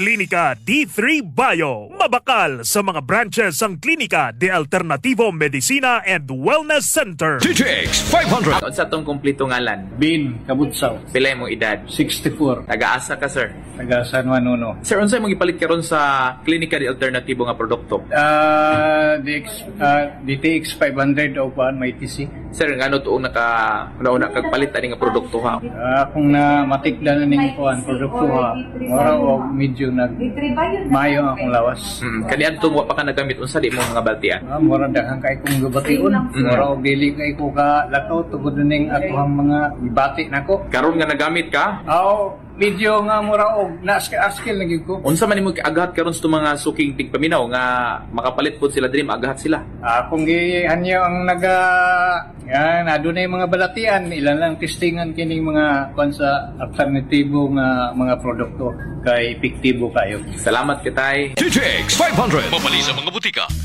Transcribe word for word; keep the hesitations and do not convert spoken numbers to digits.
Klinika D three Bio. Mabakal sa mga branches ang Klinika de Alternativo Medicina and Wellness Center. T T X five hundred. Unsa tong kumpleto ngalan? Bin Kabutsaw, Pilay mong edad? sixty-four, Taga-asa ka, sir? taga San Juan Uno. Sir, unsay mong ipalit karon sa Klinika de Alternativo nga produkto? Ah, D X, ah, D T X five hundred o paan may T C. Sir, ngano tuong naka una kagpalit ani nga produkto ha? Ah, kung na matikdan na ning kuan produkto ha, mura o medyo nag mayo akong lawas. Hmm, kaniadto wa pa ka nagamit unsa di mo mga baltian? Ah, mura daghang kay kong gabation. Mura og dili kay ko ka lakaw tugod ning atohang mga ibati nako. Karon nga nagamit ka, Aw, medyo nga mura og na-skill na gyud ko. unsa man nimo agahat karon sa mga suking tigpaminaw nga makapalit pod sila diri magahat sila? Ah, kung gihanyo ang naga yan, adunay mga balatian, ilan lang testingan kining mga kwan sa alternatibo nga mga produkto kay epektibo kayo. Salamat kitay. T T X five hundred. Mabali sa mga butika.